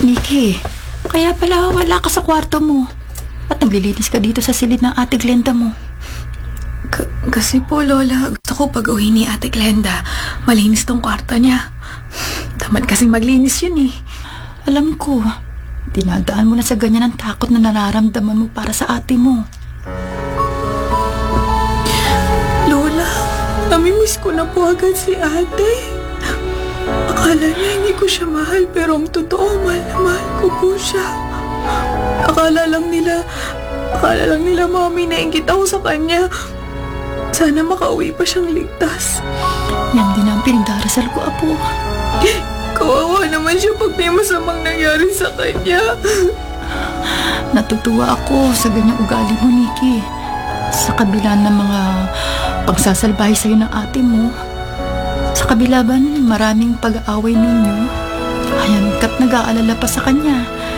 Nikki, kaya pala wala ka sa kwarto mo. At naglilinis ka dito sa silid ng ate Glenda mo. Kasi po, Lola, gusto ko pag uwi ni ate Glenda, malinis tong kwarto niya. Tamad kasing maglinis yun eh. Alam ko, dinadaan mo na sa ganyan ang takot na nararamdaman mo para sa ate mo. Lola, namimiss ko na po agad si ate. Akala niya hindi ko siya mahal, pero ang totoo, mahal na mahal ko po siya. Akala lang nila mami nainggit ako sa kanya. Sana makauwi pa siyang ligtas. Yan din ang pinagdarasal ko, Apo. Kawawa naman siya pag may masamang nangyari sa kanya. Natutuwa ako sa ganyang ugali mo, Nikki. Sa kabila ng mga pagsasalbahe sa'yo ng ate mo, sa kabila ba maraming pag-aaway ninyo, haya't nag-aalala pa sa kanya